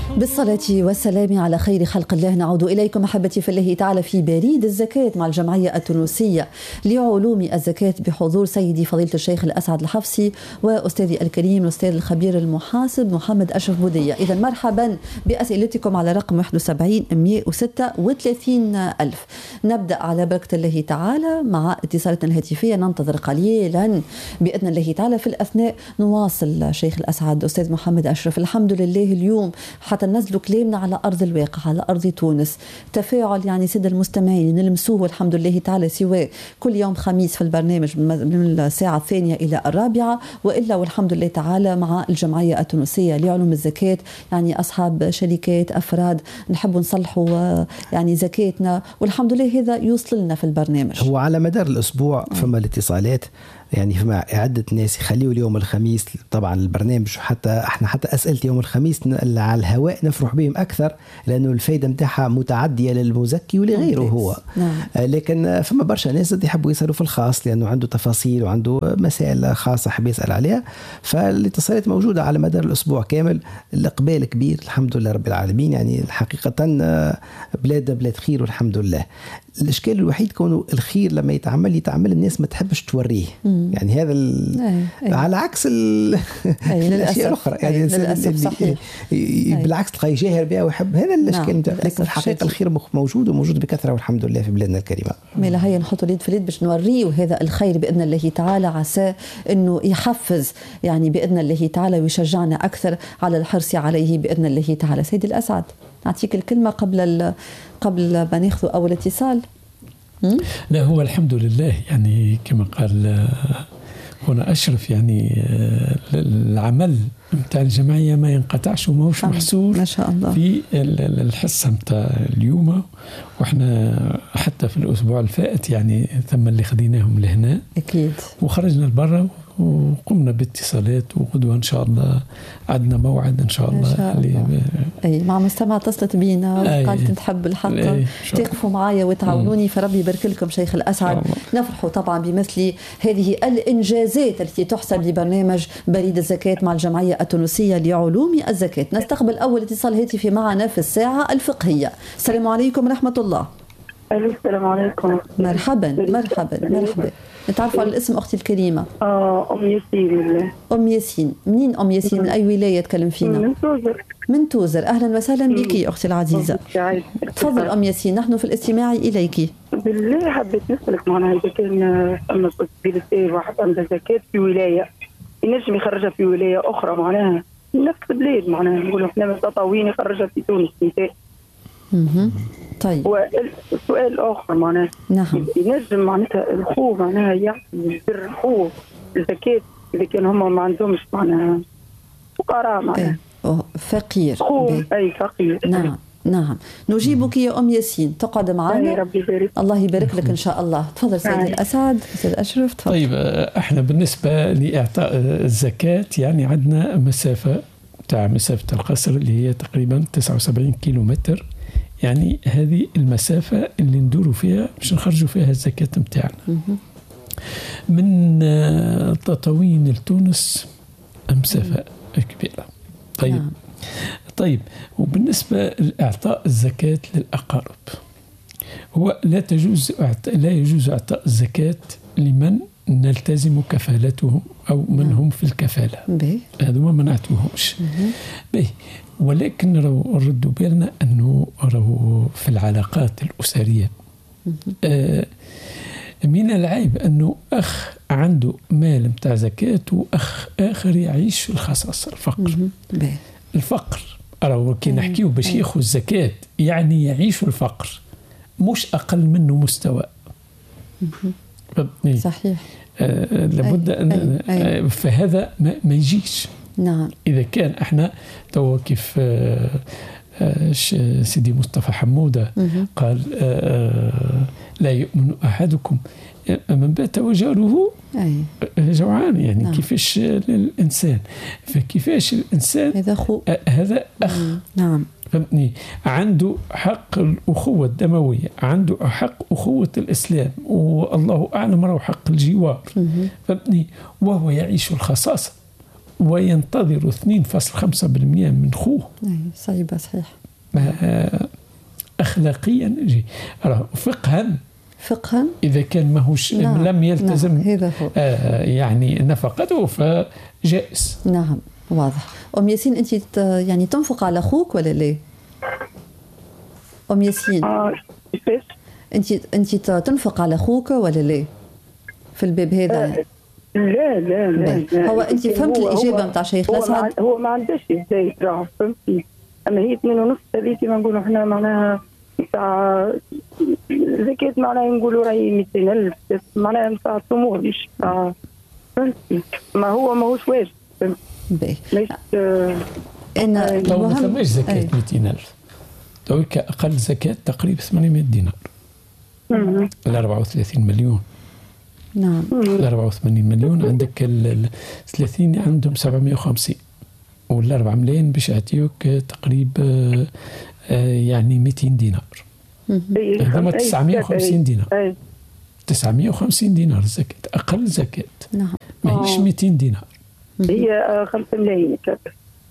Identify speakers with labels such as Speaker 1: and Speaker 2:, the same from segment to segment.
Speaker 1: بالصلاة والسلام على خير خلق الله. نعود إليكم أحبتي في الله تعالى في بريد الزكاة مع الجمعية التونسية لعلوم الزكاة بحضور سيدي فضيلة الشيخ الأسعد الحفصي وأستاذي الكريم الأستاذ الخبير المحاسب محمد أشرف بودية. إذا مرحبا بأسئلتكم على رقم 71 136 ألف. نبدأ على بركة الله تعالى مع اتصالاتنا الهاتفية. ننتظر قليلا بإذن الله تعالى. في الأثناء نواصل الشيخ الأسعد أستاذ محمد أشرف. الحمد لله اليوم حتى ننزلوا كلامنا على أرض الواقع على أرض تونس. تفاعل يعني سيد المستمعين نلمسوه الحمد لله تعالى، سواء كل يوم خميس في البرنامج من الساعة 2 إلى 4، وإلا والحمد لله تعالى مع الجمعية التونسية لعلوم الزكاة، يعني أصحاب شركات أفراد نحب نصلحوا يعني زكاتنا، والحمد لله هذا يوصل لنا في البرنامج.
Speaker 2: هو على مدار الأسبوع فما الاتصالات، يعني فما عدة ناس يخليوا اليوم الخميس طبعا البرنامج، حتى احنا حتى أسئلة يوم الخميس على الهواء نفرح بهم أكثر، لأنه الفايدة متاعها متعدية للمزكي ولغيره هو. لكن فما برشا ناس يحبوا يسألوا في الخاص لأنه عنده تفاصيل وعنده مسائل خاصة حب يسأل عليها، فالاتصالات موجودة على مدار الأسبوع كامل. الإقبال كبير الحمد لله رب العالمين، يعني حقيقة بلاد خير والحمد لله. الإشكال الوحيد كونه الخير لما يتعمل الناس ما تحبش توريه، يعني هذا على عكس الأشياء الأخرى، يعني
Speaker 1: للأسف
Speaker 2: بالعكس تلقى يجاهر بها ويحب هذا الإشكال. لكن الحقيقة الخير موجود وموجود بكثرة والحمد لله في بلادنا الكريمة.
Speaker 1: ما هي نحط اليد في اليد باش نوريه هذا الخير بإذن الله تعالى، عسى إنه يحفز يعني بإذن الله تعالى ويشجعنا أكثر على الحرص عليه بإذن الله تعالى. سيدي الأسعد نعطيك الكلمة قبل ما ناخذ أول اتصال.
Speaker 3: لا هو الحمد لله يعني كما قال هنا أشرف، يعني العمل متاع الجمعية ما ينقطعش وماهوش محصور
Speaker 1: ما شاء الله
Speaker 3: في الحصة متاع اليوم، وإحنا حتى في الأسبوع الفائت يعني ثم اللي خديناهم لهنا
Speaker 1: أكيد،
Speaker 3: وخرجنا لبرا وقمنا باتصالات، وغدوة إن شاء الله عندنا موعد إن شاء الله.
Speaker 1: أي مع مستمع اتصلت بينا وقالت تحب الحق تقفوا معايا وتعاونوني، فربي يبارك لكم شيخ الأسعد. نفرحوا طبعا بمثل هذه الإنجازات التي تحسب لبرنامج بريد الزكاة مع الجمعية التونسية لعلوم الزكاة. نستقبل أول اتصال هاتفي معنا في الساعة الفقهية. السلام عليكم ورحمة الله.
Speaker 4: السلام عليكم.
Speaker 1: مرحبا. نتعرفوا على الاسم أختي الكريمة؟
Speaker 4: أم ياسين.
Speaker 1: أم ياسين، منين أم ياسين؟ من أي ولاية تكلم فينا؟ من توزر. أهلا وسهلا بك أختي العزيزة. تفضل أم ياسين، نحن في الاستماع إليك.
Speaker 4: بالله حبيت نسألك معناها إذا كان أما بوسيبيليتي واحد عنده زكاة في ولاية ينجم يخرجها في ولاية أخرى معناها نفس البلاد، معناها نقولوا إحنا مستطاوين يخرجها في تونس مثال.
Speaker 1: طيب.
Speaker 4: والسؤال الآخر معناها ينجم معناتها الخو معناها يعطي سر خو الزكاة إذا كان هم ما عندهمش معناها فقراء معناها
Speaker 1: فقير.
Speaker 4: أي فقير.
Speaker 1: نعم نجيبك يا أم ياسين، تقعد معنا.
Speaker 4: ربي يبارك.
Speaker 1: الله يبارك لك إن شاء الله. تفضل سيدي الأسعد. سيد أشرف تفضل.
Speaker 3: طيب احنا بالنسبة لإعطاء الزكاة يعني عندنا مسافة القصر اللي هي تقريبا 79 كيلومتر، يعني هذه المسافة اللي ندوروا فيها باش نخرجوا فيها الزكاة متاعنا. من تطاوين لتونس مسافة كبيرة. طيب وبالنسبة لإعطاء الزكاة للأقارب، هو لا يجوز إعطاء الزكاة لمن نلتزم كفالتهم أو من هم في الكفالة، هذا ما منعتوهمش. ولكن ردوا بالنا أنه في العلاقات الأسرية من العيب أنه أخ عنده مال متاع زكاة وأخ آخر يعيش في الخصاصة الفقر. كي نحكيه باش ياخذ الزكاة يعني يعيش الفقر مش أقل منه مستوى.
Speaker 1: صحيح.
Speaker 3: لابد أن فهذا ما يجيش.
Speaker 1: نعم.
Speaker 3: إذا كان احنا تو كيف سيدي مصطفى حمودة قال لا يؤمن أحدكم من بات وجاره جوعان، يعني كيفاش الإنسان، فكيفاش الإنسان هذا أخ.
Speaker 1: نعم.
Speaker 3: فهمتني، عنده حق الأخوة الدموية، عنده حق أخوة الإسلام، والله أعلم له حق الجوار. فهمتني، وهو يعيش الخصاصة وينتظر 2.5% من خوه.
Speaker 1: صعيبة صحيح.
Speaker 3: أخلاقيا فقها إذا كان ماهوش لم يلتزم يعني نفقته فجائز.
Speaker 1: نعم واضح. أم ياسين أنت يعني تنفق على أخوك ولا لا؟ أم ياسين أنت تنفق على أخوك ولا لا في الباب هذا؟
Speaker 4: لا.
Speaker 1: هو أنت فهمت الإجابة نتاع شيخ الأسعد؟
Speaker 4: هو ما عندهاش إزاي فهمتي، أما هي 2.5 هذيك ما نقولوا إحنا معناها نتاع زكاة معناها نقولوا راهي 200,000 معناها نتاع الطموح مش فهمتي، ما هو ماهوش واجب فهمتي.
Speaker 1: أنا
Speaker 3: ما ثماش زكاة 200,000 تويك أقل زكاة تقريبا 800 دينار. ال 34 مليون.
Speaker 1: نعم.
Speaker 3: ال 84 مليون عندك ال 30 عندهم 750 وال 4 ملايين باش يعطيوك تقريبا يعني 200 دينار. هذا 950 دينار. 950 دينار زكاة أقل زكاة.
Speaker 1: نعم.
Speaker 3: ماهيش 200 دينار.
Speaker 4: هي 5 ملايين كذا.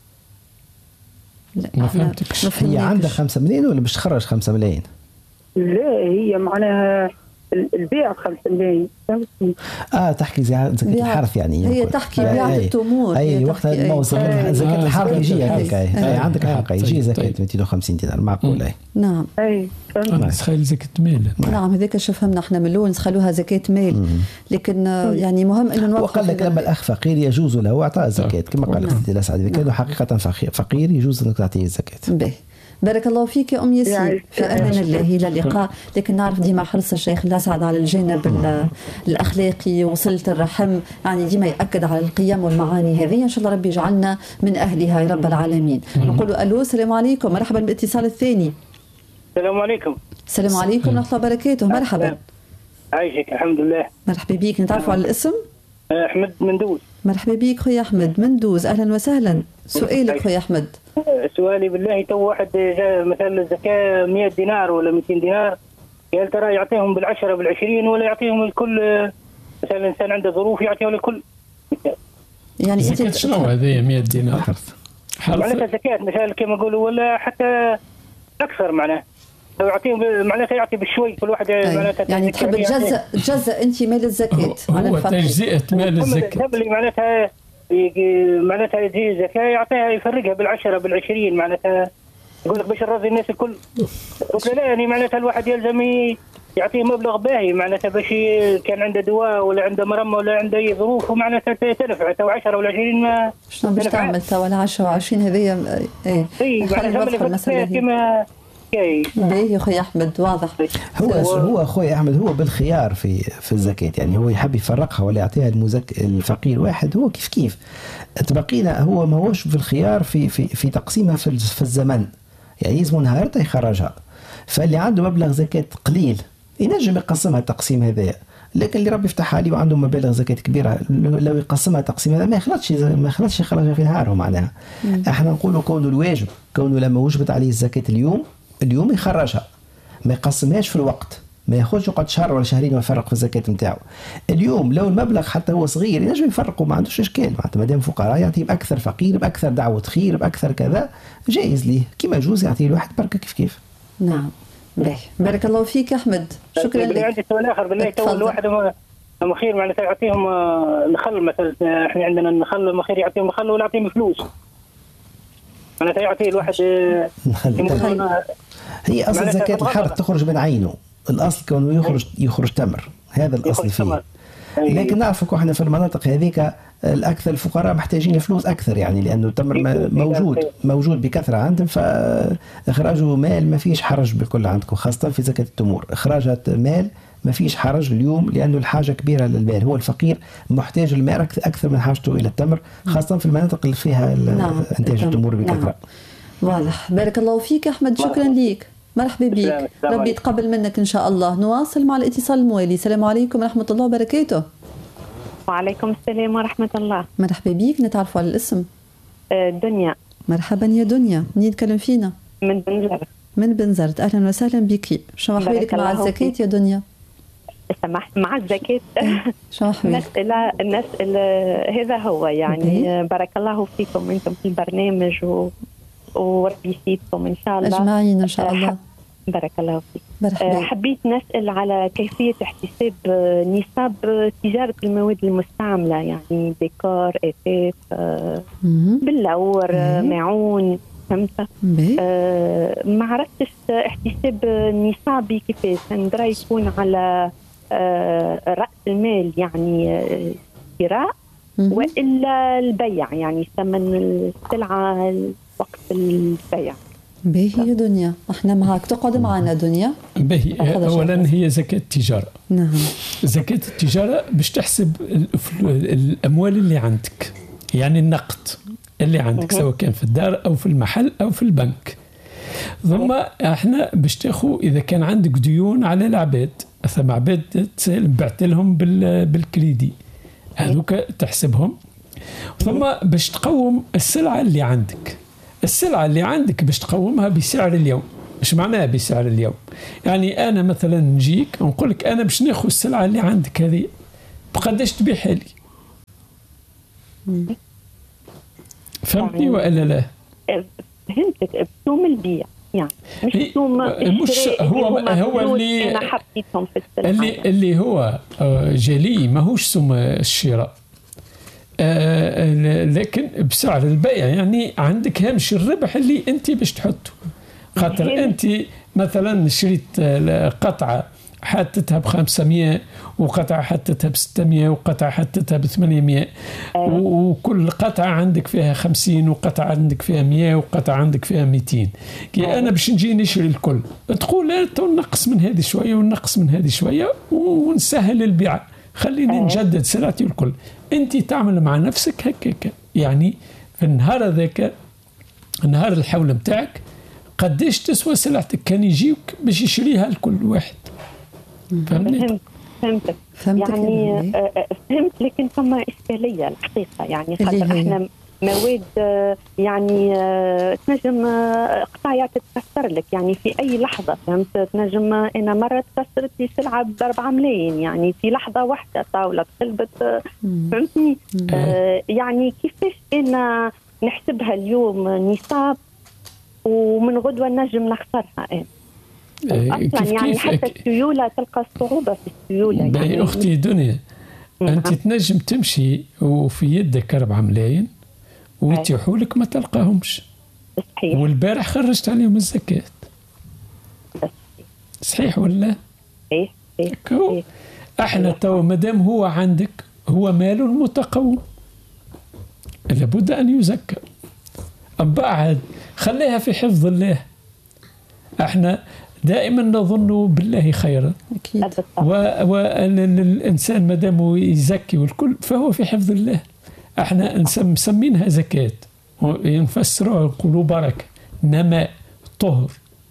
Speaker 3: ما فهمتكش.
Speaker 2: هي عندها 5 ملايين ولا باش تخرج 5 ملايين؟
Speaker 4: لا هي معناها البيع 5 ملايين فهمتني.
Speaker 2: تحكي زكاة الحرث يعني.
Speaker 1: هي تحكي بيع التمور.
Speaker 2: اي وقتها زكاة الحرث يجي هكاك. عندك الحق يجي زكاة 250 دينار معقول.
Speaker 1: نعم.
Speaker 3: تخيل زكاة مال.
Speaker 1: نعم هذاك شو فهمنا احنا من الاول نخلوها زكاة مال، لكن يعني مهم انه نوقف.
Speaker 2: وقال لك لما الاخ فقير يجوز له اعطاء الزكاة كما قال سيدي الأسعد، كانوا حقيقة فقير يجوز انك تعطيه الزكاة.
Speaker 1: بارك الله فيك يا أم ياسين، في أمان الله إلى اللقاء. لكن نعرف ديما حرص الشيخ الأسعد على الجانب الأخلاقي وصلة الرحم، يعني ديما يأكد على القيم والمعاني هذه. إن شاء الله ربي يجعلنا من أهلها يا رب العالمين. نقول ألو السلام عليكم، مرحبا بالاتصال الثاني.
Speaker 5: السلام عليكم.
Speaker 1: السلام عليكم ورحمة الله وبركاته. مرحبا.
Speaker 5: عايشك الحمد لله.
Speaker 1: مرحبا بيك، نتعرفوا على الاسم؟
Speaker 5: أحمد مندوز.
Speaker 1: مرحبا بيك خويا أحمد مندوز، أهلا وسهلا. سؤالك خويا أحمد.
Speaker 5: سؤالي بالله، تو واحد جاء مثلا الزكاة 100 دينار ولا 200 دينار، قال ترى يعطيهم بال10 بال20 ولا يعطيهم الكل؟ مثلا الإنسان عنده ظروف يعطيه الكل.
Speaker 3: يعني أنت شنو هذه 100 دينار؟
Speaker 5: معناتها زكاة مثلا كما يقولوا ولا حتى أكثر معناه. لو يعطيهم معناتها يعطي بالشوي كل واحد معناتها.
Speaker 1: يعني تحب تجزأ أنت مال الزكاة على
Speaker 3: الفقير. هو تجزئة مال الزكاة.
Speaker 5: معناتها يجي الزكاة يعطيها يفرقها بال10 بال20 معناتها يقول لك باش نرضي الناس الكل. قلت لا يعني معناتها الواحد يلزم يعطيه مبلغ باهي معناتها باش كان عنده دواء ولا عنده مرمى ولا عنده اي ظروف ومعناتها تنفع. تو 10 ولا 20 ما
Speaker 1: شنو باش تعمل تو ولا 10 و20 هذه
Speaker 5: اي كما
Speaker 1: باهي خويا احمد واضح.
Speaker 2: هو خويا احمد هو بالخيار في الزكاه، يعني هو يحب يفرقها ولا يعطيها الفقير واحد، هو كيف تبقينا هو ما هوش في الخيار في تقسيمها في الزمن، يعني يلزم نهارتها يخرجها. فاللي عنده مبلغ زكاه قليل ينجم يقسمها التقسيم هذا، لكن اللي ربي يفتحها عليه وعنده مبالغ زكاه كبيره لو يقسمها تقسيم هذا ما يخلطش يخرجها في نهاره. معناها احنا نقولوا كونه الواجب كونه لما وجبت عليه الزكاه اليوم يخرجها، ما يقسمهاش في الوقت، ما ياخذش يقعد شهر ولا شهرين ويفرق في الزكاه نتاعو. اليوم لو المبلغ حتى هو صغير ينجم يفرقوا، ما عندوش اشكال، معناتها مادام فقراء يعطيه باكثر فقير باكثر دعوه خير باكثر كذا جائز ليه، كيما يجوز يعطيه الواحد بركه كيف.
Speaker 1: نعم باهي بارك الله فيك احمد، شكرا لك.
Speaker 5: عندي سؤال اخر بالله، تو الواحد مخير معناتها يعطيهم نخل مثلا، احنا عندنا النخل مخير يعطيهم نخل ولا يعطيهم فلوس، معناتها يعطيه الواحد
Speaker 2: هي اصل زكاه الحرث تخرج من عينه، الاصل كونه يخرج تمر، هذا الاصل فيه. لكن نعرفك احنا في المناطق هذيك الاكثر الفقراء محتاجين فلوس اكثر، يعني لانه التمر موجود بكثره عندهم، فاخراجه مال ما فيش حرج بالكل عندكم، خاصه في زكاه التمور اخراجها مال ما فيش حرج اليوم، لانه الحاجه كبيره للمال، هو الفقير محتاج المال اكثر من حاجته الى التمر، خاصه في المناطق اللي فيها انتاج التمور بكثره.
Speaker 1: واضح. بارك الله فيك احمد، شكرا ليك، مرحبا بك، ربي يتقبل منك ان شاء الله. نواصل مع الاتصال الموالي. السلام عليكم ورحمه الله وبركاته.
Speaker 6: وعليكم السلام ورحمه الله.
Speaker 1: مرحبا بك، نتعرفوا على الاسم؟
Speaker 6: دنيا.
Speaker 1: مرحبا يا دنيا، منين تكلم فينا؟
Speaker 6: من بنزرت.
Speaker 1: من بنزرت، اهلا وسهلا بك. شنو احوالك مع الزكاه يا دنيا؟
Speaker 6: سمحت مع الزكاة. نسأل هذا هو يعني بارك الله فيكم أنتم في البرنامج وربي يفيدكم إن شاء الله
Speaker 1: أجمعين إن شاء الله.
Speaker 6: بارك الله فيك. حبيت نسأل على كيفية احتساب نصاب تجارة المواد المستعملة، يعني ديكور، إثاث، بلور، معون، فهمت؟ ما عرفتش احتساب نصابي كيفاش، ندرى يكون على رأس المال يعني شراء وإلا البيع، يعني ثمن السلعة وقت البيع.
Speaker 1: باهي دنيا، احنا معك، تقعد معنا دنيا.
Speaker 3: باهي، اولا هي زكاة التجارة.
Speaker 1: نعم.
Speaker 3: زكاة التجارة باش تحسب الاموال اللي عندك، يعني النقد اللي عندك سواء كان في الدار او في المحل او في البنك. ثم احنا باش تاخذ اذا كان عندك ديون على العباد، ثم عباد بعت لهم بالكريدي، هذوك تحسبهم. ثم باش تقوم السلعة اللي عندك، السلعة اللي عندك باش تقومها بسعر اليوم. مش معناها بسعر اليوم، يعني أنا مثلا نجيك ونقول لك أنا باش ناخذ السلعة اللي عندك هذه بقداش تبيعها لي. فهمتني ولا لا؟
Speaker 6: فهمتك، بسوم البيع يعني مش بسوم
Speaker 3: هو اللي
Speaker 6: أنا حطيتهم في السلعة
Speaker 3: اللي هو جلي، ماهوش سوم الشراء. لكن بسعر البيع، يعني عندك هامش الربح اللي انت باش تحطه. خاطر انت مثلا شريت قطعه حطتها ب500 وقطعه حطتها ب600 وقطعه حطتها ب800 وكل قطعه عندك فيها 50 وقطعه عندك فيها 100 وقطعه عندك فيها 200. كي انا باش نجي نشري الكل تقول نقص من هذه شويه ونقص من هذه شويه ونسهل البيع، خليني نجدد سلعتي الكل. انت تعمل مع نفسك هكاك، يعني في النهار هذاك، النهار الحول متاعك، قديش تسوى سلعتك كان يجيوك باش يشريها لكل واحد. فهمتك
Speaker 6: يعني فهمت، لكن ثم إشكالية الحقيقة، يعني خاطر احنا مواد يعني تنجم قطايع تتكسر لك يعني في أي لحظة، فهمت؟ تنجم أنا مرة تكسرت لي سلعة ب4 ملايين يعني في لحظة واحدة، طاولة تقلبت، فهمتني؟ يعني كيفاش أنا نحسبها اليوم نصاب ومن غدوة نجم نخسرها أنا؟ أصلا يعني حتى السيولة تلقى صعوبة في السيولة.
Speaker 3: يعني أختي دنيا، أنت تنجم تمشي وفي يدك 4 ملايين ويتيحوا لك ما تلقاهمش،
Speaker 6: صحيح،
Speaker 3: والبارح خرجت عليهم الزكاة. صحيح ولا؟
Speaker 6: صحيح.
Speaker 3: احنا تو مادام هو عندك هو مال متقوم لابد أن يزكى. بعد خليها في حفظ الله. احنا دائما نظن بالله خيرا، والإنسان مادام يزكي والكل فهو في حفظ الله. احنا مسمينها زكاة، ينفسروها يقولوا بركة، نماء، طهر.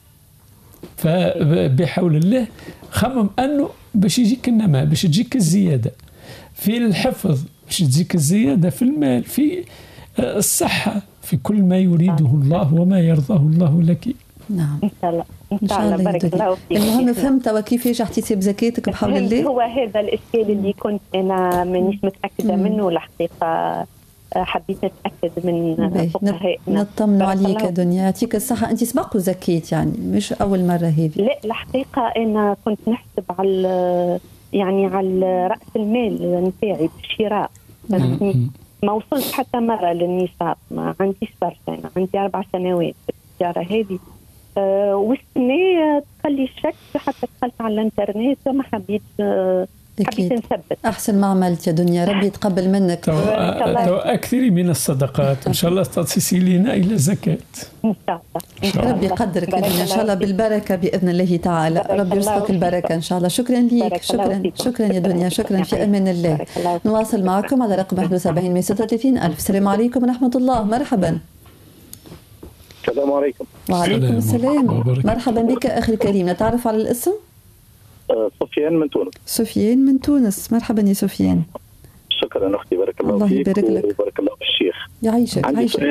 Speaker 3: فبحول الله خمم أنه باش يجيك النماء، باش تجيك الزيادة في الحفظ، باش تجيك الزيادة في المال، في الصحة، في كل ما يريده الله وما يرضاه الله لك.
Speaker 1: نعم
Speaker 6: إن شاء الله. إن شاء الله بارك الله فيك.
Speaker 1: المهم فهمت وكيفاش احتساب زكاتك بحول الله.
Speaker 6: هو هذا الإشكال اللي كنت أنا مانيش متأكدة منه الحقيقة، حبيت نتأكد من فقهائنا.
Speaker 1: نطمن عليك يا دنيا، يعطيك الصحة. أنت سبق زكية يعني مش أول مرة هذه؟
Speaker 6: لا الحقيقة أنا كنت نحسب على يعني على رأس المال نتاعي بالشراء، ما وصلت حتى مرة للنصاب، ما عنديش برشا، أنا عندي 4 سنوات في التجارة هذه. والسنة تخلي الشك، حتى دخلت على الانترنت ما حبيت نثبت.
Speaker 1: أحسن ما عملت يا دنيا، ربي يتقبل منك.
Speaker 3: أكثري من الصدقات إن شاء الله تتصلين إلى الزكاة.
Speaker 6: إن شاء الله.
Speaker 1: ربي يقدرك يا دنيا إن شاء الله بالبركة بإذن الله تعالى. ربي يرزقك البركة إن شاء الله. شكرا ليك، شكرا يا دنيا، شكرا في أمان الله. نواصل معكم على رقم 71 136 ألف. السلام عليكم ورحمة الله. مرحبا.
Speaker 7: السلام عليكم.
Speaker 1: وعليكم السلام. مرحبا بك أخي الكريم، نتعرف على الاسم؟
Speaker 7: سفيان من تونس.
Speaker 1: سفيان من تونس، مرحبا يا سفيان.
Speaker 7: شكرا أختي، بارك الله فيك.
Speaker 1: يبارك لك
Speaker 7: وبارك الله في الشيخ.
Speaker 1: يعيشك.
Speaker 7: عندي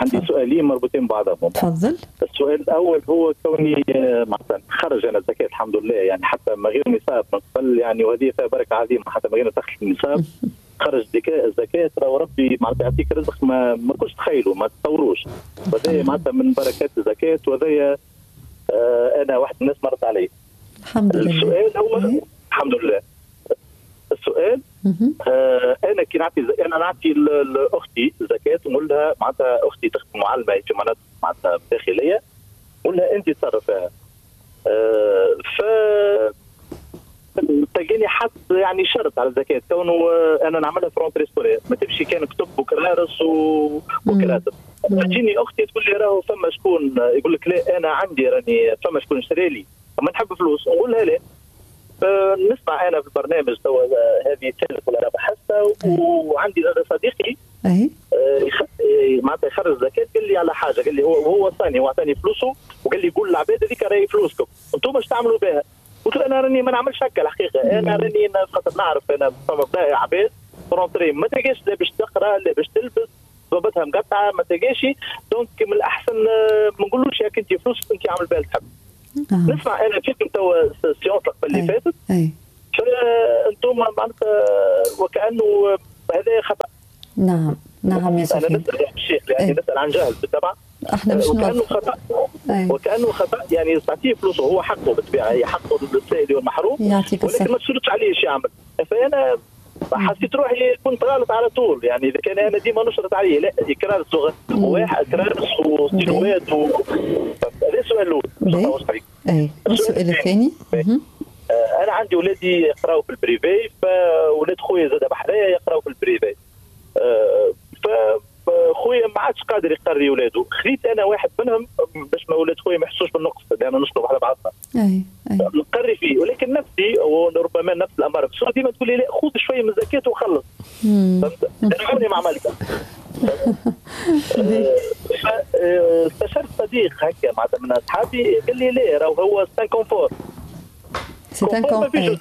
Speaker 7: عندي سؤالين مربوطين بعضهم.
Speaker 1: تفضل.
Speaker 7: السؤال الاول هو كوني مثلا خرج انا الزكاه الحمد لله، يعني حتى ما غير نصاب من قبل، يعني وهذه فيها بركه عظيمه، حتى ما غير دخل النصاب خرج الزكاه، راهو ربي معناتها يعطيك رزق ما كنتش تخيلوا، ما تتصوروش، وهذا معناتها من بركات الزكاه، وهذا انا واحد الناس مرت عليه
Speaker 1: الحمد لله.
Speaker 7: السؤال هو الحمد لله. السؤال انا كي نعطي لاختي زكاه، نقول لها معناتها اختي تخدم معلمه في مناطق معناتها داخليه، نقول لها انت تصرفها. ف تلقاني حط يعني شرط على الزكاه، كونه انا نعملها في رونتري سكولير، ما تمشي كان كتب وكرارس وكراتب. تجيني اختي تقول لي راهو فما شكون يقول لك لا انا عندي راني فما شكون اشتري لي، اما نحب فلوس، نقول لها لا. نسمع انا في البرنامج توا هذه ثالث ولا رابع حصه، وعندي صديقي معناتها يخرج زكاه، قال لي على حاجه، قال لي هو وصاني، هو اعطاني فلوسه وقال لي قول للعباد هذيك راهي فلوسكم انتم اش تعملوا بها. قلت له انا راني ما نعملش هكا الحقيقه، انا راني خاطر نعرف انا فما بدا عباد فرونتري ما تلقاش لا باش تقرا لا باش تلبس، ضربتها مقطعه ما تلقاش، دونك من الاحسن ما نقولوش ياك انت فلوسك انت عامل بها تحب. نسمع انا فيكم توا السيونس اللي فاتت، فانتم معناتها وكانه هذا خطا.
Speaker 1: نعم يا سفيان.
Speaker 7: انا نسال الشيخ يعني نسال عن جهل بالطبع،
Speaker 1: احنا مش
Speaker 7: وكانه خطا. وكانه خطا، يعني تعطيه فلوسه هو حقه بالطبيعه، هي حقه للسائل والمحروم، ولكن ما تشرطش عليه ايش يعمل. فانا حسيت روحي كنت غلط على طول، يعني اذا كان انا ديما نشرط عليه لا كرارس واحد كرارس وستيلوات هذا السؤال الاول.
Speaker 1: السؤال الثاني،
Speaker 7: انا عندي ولادي يقراوا في البريفي، فولاد خويا زاد بحذايا يقراوا في البريفي، فخويا ما عادش قادر يقري ولاده، خليت انا واحد منهم باش ما ولاد خويا ما يحسوش بالنقص، لانه نشطب على بعضنا نقري فيه، ولكن نفسي وربما نفس الاماره بس ديما تقول لي لا خذ شويه من زكاته وخلص. فهمت؟ انا عمري ما عملتها. استشرت صديق هكا معناتها من اصحابي، قال لي لا راهو هو سان كونفور.
Speaker 1: سي ان كونفور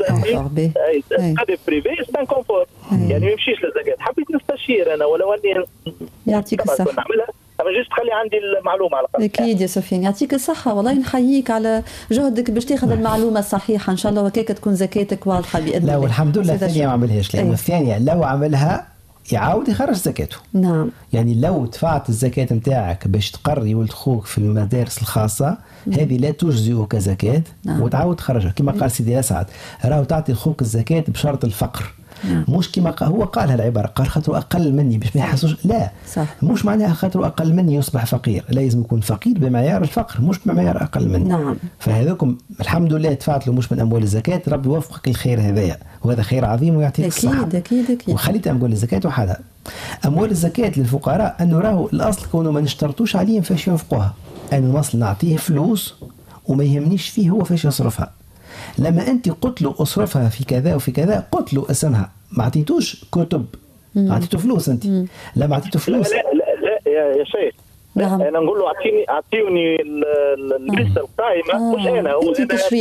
Speaker 7: هذا بريفي سي ان كونفور، يعني ما يمشيش للزكاه. حبيت نستشير انا ولو اني
Speaker 1: يعطيك الصحه
Speaker 7: نعملها، اما جيت تخلي عندي المعلومه على الاقل.
Speaker 1: اكيد يا سفيان، يعطيك الصحه، والله نحييك على جهدك باش تاخذ المعلومه الصحيحه، ان شاء الله وكيك تكون زكاتك واضحه باذن الله.
Speaker 2: لا والحمد لله الثانيه ما عملهاش، لانه الثانيه لو عملها يعاود يخرج زكاته.
Speaker 1: نعم.
Speaker 2: يعني لو دفعت الزكاة نتاعك باش تقري ولد خوك في المدارس الخاصة، هذه لا تجزئ كزكاة. نعم. وتعاود تخرجها كما قال سيدي أسعد، راهو تعطي خوك الزكاة بشرط الفقر. نعم. مش كما هو قال هالعبارة، قال خاطر أقل مني باش ما يحسوش، لا صح. مش معناها خاطر أقل مني يصبح فقير، لازم يكون فقير بمعيار الفقر مش بمعيار أقل مني.
Speaker 1: نعم.
Speaker 2: فهذاكم الحمد لله دفعت له مش من أموال الزكاة، ربي يوفقك الخير هذايا، وهذا خير عظيم ويعطيك الصحة.
Speaker 1: أكيد.
Speaker 2: وخليت أموال الزكاة وحدها. أموال الزكاة للفقراء أنه راهو الأصل كونه ما نشترطوش عليهم فاش ينفقوها، أنه الأصل نعطيه فلوس وما يهمنيش فيه هو فاش يصرفها. لما أنت قلت له أصرفها في كذا وفي كذا، قلت له اسمها، ما عطيتوش كتب، عطيته فلوس أنت. لا عطيته فلوس.
Speaker 7: لا يا شيخ. نعم. انا نقول له اعطيني الليسته القائمه، مش انا هو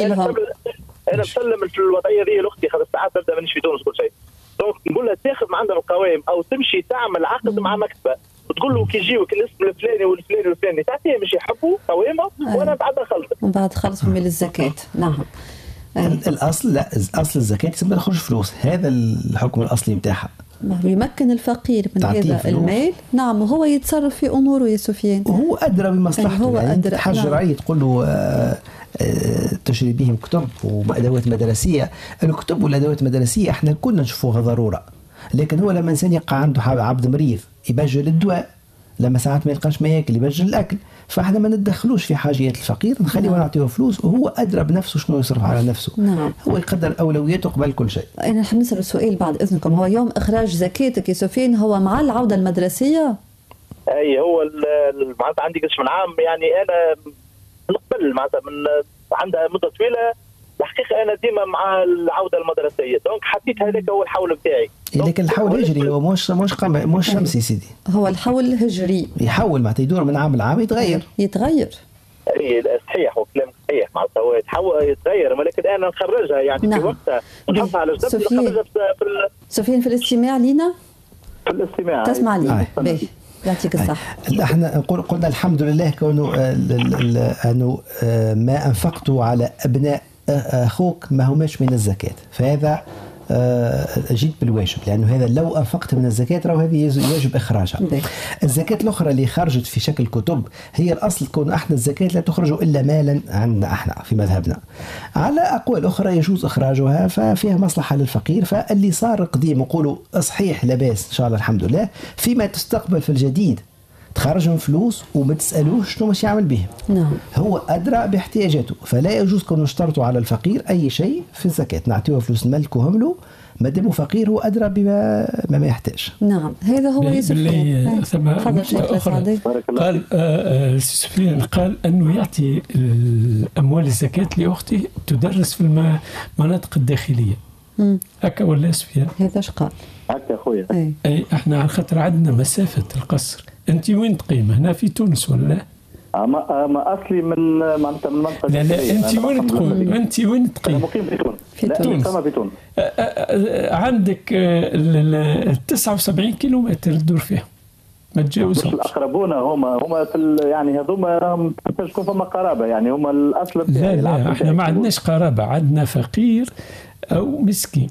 Speaker 7: انا مسلم في الوضعيه ذي لاختي، خاطر ساعات تبدا مانيش في تونس كل شيء، دونك نقول لها تاخذ من عندنا القوائم او تمشي تعمل عقد مع مكتبه وتقول له كي يجيوك الاسم الفلاني والفلاني والفلاني تعطيه مش يحبوا قوائمه وانا بعد خلصت
Speaker 1: من بعد خلص من الزكاه. نعم.
Speaker 2: الاصل لا، اصل الزكاه ما تخرج فلوس، هذا الحكم الاصلي نتاعها.
Speaker 1: يمكن الفقير من هذا المال، نعم، وهو يتصرف في اموره يا سفيان،
Speaker 2: وهو ادرى بمصلحته. هو يعني ادرى. تحجر عليه تقول له تشري بهم كتب وادوات مدرسيه. الكتب والادوات المدرسيه احنا كلنا نشوفوها ضروره، لكن هو لما انسان يبقى عنده عبد مريض يبجل الدواء، لما ساعات ما يلقاش ما ياكل يبجل الاكل، فاحنا ما نتدخلوش في حاجيات الفقير، نخليه ونعطيه فلوس وهو ادرى بنفسه شنو يصرف على نفسه.
Speaker 1: نعم.
Speaker 2: هو يقدر اولوياته قبل كل شيء.
Speaker 1: انا نحب نسال السؤال بعد اذنكم، هو يوم اخراج زكاتك يا سفيان هو مع العوده المدرسيه؟
Speaker 7: اي هو معناتها عندي قداش من عام، يعني انا من قبل معناتها من عندها مده طويله الحقيقه، انا ديما مع العوده المدرسيه، دونك حطيت هذاك هو الحول بتاعي.
Speaker 2: لكن الحول هجري هو مش شمسي سيدي.
Speaker 1: هو الحول هجري يحول
Speaker 2: معناتها يدور من عام لعام يتغير.
Speaker 7: اي صحيح، وكلامك صحيح، معناتها هو يتغير، ولكن انا نخرجها يعني نعم. في وقتها نحطها على جنب نخرجها
Speaker 1: سفيان في الاستماع لينا.
Speaker 7: في الاستماع
Speaker 1: تسمع لي. يعطيك الصحة.
Speaker 2: احنا قلنا الحمد لله كونه انه ما انفقته على ابناء اخوك ما هماش من الزكاة، فهذا جيت بالواجب، لانه هذا لو انفقت من الزكاة راهو هذه يجب اخراجها. الزكاة الاخرى اللي خرجت في شكل كتب هي الاصل كون احنا الزكاة لا تخرج الا مالا عندنا احنا في مذهبنا. على اقوال اخرى يجوز اخراجها ففيها مصلحة للفقير، فاللي صار قديم يقولوا صحيح لاباس ان شاء الله الحمد لله، فيما تستقبل في الجديد تخرجهم فلوس وما تسألوش شنو مش يعمل بهم.
Speaker 1: نعم.
Speaker 2: هو أدرى باحتياجاته، فلا يجوز كون نشترطوا على الفقير أي شيء في الزكاة، نعطيه فلوس نملكوهم له ما دام فقير هو أدرى بما يحتاج.
Speaker 1: نعم هذا هو يوسف.
Speaker 3: تفضل شيخ أخرى. قال سفيان قال أنه يعطي الأموال الزكاة لأخته تدرس في المناطق الداخلية. هكا ولا سفيان؟
Speaker 1: هذا اش قال؟
Speaker 7: هكا خويا.
Speaker 3: أي احنا على خاطر عندنا مسافة القصر. أنت وين تقيم؟ هنا في تونس ولا؟
Speaker 7: ما أصلي من منطقة.
Speaker 3: لا أنت وين تقيم؟ أنت وين تقيم؟
Speaker 7: أنا مقيم في تونس.
Speaker 1: في تونس.
Speaker 7: في تونس.
Speaker 3: عندك 79 كيلومتر تدور فيها. ما تجاوزهمش.
Speaker 7: الأقربون هم في يعني هذوما تكون فما قرابة، يعني هم الأصل.
Speaker 3: لا احنا ما عندناش قرابة، عندنا فقير أو مسكين.